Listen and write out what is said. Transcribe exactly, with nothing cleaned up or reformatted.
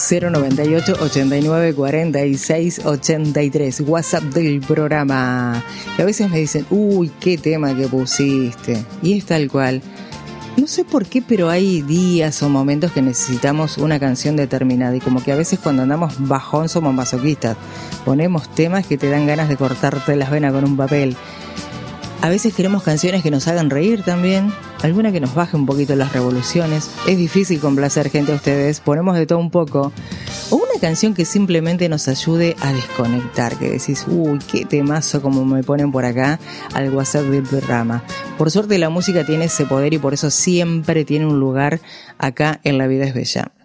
cero noventa y ocho, ochenta y nueve, cuarenta y seis, ochenta y tres, WhatsApp del programa. Y a veces me dicen, uy, qué tema que pusiste. Y es tal cual. No sé por qué, pero hay días o momentos que necesitamos una canción determinada. Y como que a veces cuando andamos bajón somos masoquistas. Ponemos temas que te dan ganas de cortarte las venas con un papel. A veces queremos canciones que nos hagan reír también, alguna que nos baje un poquito las revoluciones. Es difícil complacer gente a ustedes, ponemos de todo un poco. O una canción que simplemente nos ayude a desconectar, que decís, uy, qué temazo como me ponen por acá al WhatsApp del programa. Por suerte la música tiene ese poder y por eso siempre tiene un lugar acá en La Vida es Bella.